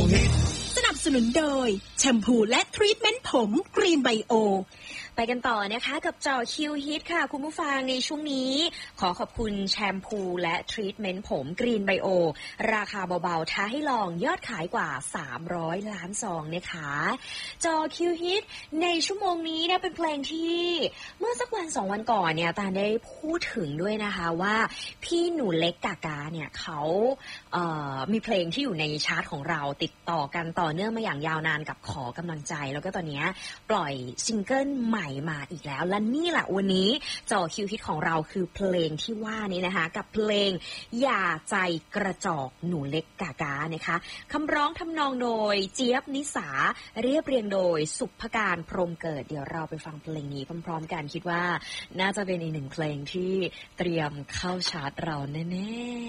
สนับสนุนโดยแชมพูและทรีทเมนต์ผมกรีนไบโอไปกันต่อนะคะกับเจาะคิวฮิตค่ะคุณผู้ฟังในช่วงนี้ขอขอบคุณแชมพูและทรีทเมนต์ผมกรีนไบโอราคาเบาๆท้าให้ลองยอดขายกว่า300ล้านซองนะคะเจาะคิวฮิตในชั่วโมงนี้เนี่ยเป็นเพลงที่เมื่อสักวัน2 วันก่อนเนี่ยตาได้พูดถึงด้วยนะคะว่าพี่หนูเล็กกากาเนี่ยเขามีเพลงที่อยู่ในชาร์ตของเราติดต่อกันต่อเนื่องมาอย่างยาวนานกับขอกำลังใจแล้วก็ตอนนี้ปล่อยซิงเกิลใหม่มาอีกแล้วและนี่แหละวันนี้เจาะคิวฮิตของเราคือเพลงที่ว่านี้นะคะกับเพลงอย่าใจกระจอกหนูเล็กกากานะคะคำร้องทำนองโดยเจี๊ยบนิสาเรียบเรียงโดยสุภการพรหมเกิดเดี๋ยวเราไปฟังเพลงนี้พร้อมๆกันคิดว่าน่าจะเป็นอีกหนึ่งเพลงที่เตรียมเข้าชาร์ตเราแน่ๆ